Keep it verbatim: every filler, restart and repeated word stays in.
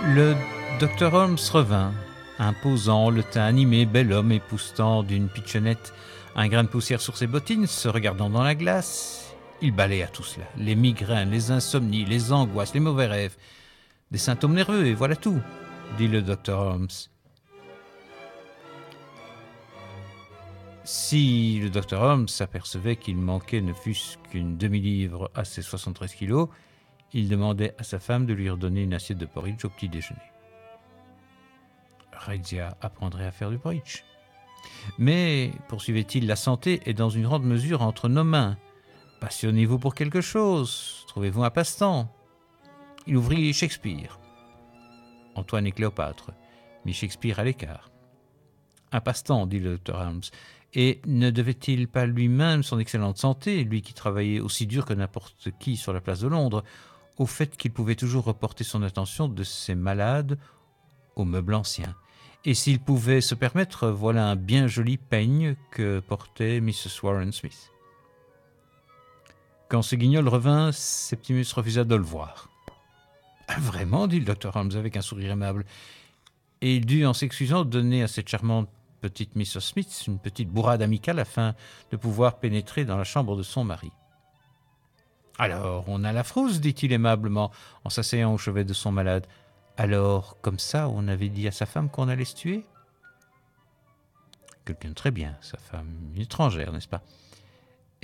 Le docteur Holmes revint, imposant, le teint animé, bel homme époussetant d'une pitchonnette un grain de poussière sur ses bottines, se regardant dans la glace. Il balaya tout cela, les migraines, les insomnies, les angoisses, les mauvais rêves. Des symptômes nerveux, et voilà tout, dit le docteur Holmes. Si le docteur Holmes s'apercevait qu'il manquait ne fût-ce qu'une demi-livre à ses soixante-treize kilos, il demandait à sa femme de lui redonner une assiette de porridge au petit déjeuner. Razzia apprendrait à faire du porridge. Mais, poursuivait-il, la santé est dans une grande mesure entre nos mains. Passionnez-vous pour quelque chose, trouvez-vous un passe-temps. Il ouvrit Shakespeare. Antoine et Cléopâtre, mit Shakespeare à l'écart. Un passe-temps, dit le docteur Holmes. Et ne devait-il pas lui-même son excellente santé, lui qui travaillait aussi dur que n'importe qui sur la place de Londres, au fait qu'il pouvait toujours reporter son attention de ses malades aux meubles anciens. Et s'il pouvait se permettre, voilà un bien joli peigne que portait missus Warren Smith. Quand ce guignol revint, Septimus refusa de le voir. Ah, vraiment, dit le docteur Holmes avec un sourire aimable, et il dut, en s'excusant, donner à cette charmante petite missus Smith une petite bourrade amicale afin de pouvoir pénétrer dans la chambre de son mari. « Alors, on a la frousse, dit-il aimablement, en s'asseyant au chevet de son malade. Alors, comme ça, on avait dit à sa femme qu'on allait se tuer ? Quelqu'un de très bien, sa femme, une étrangère, n'est-ce pas ?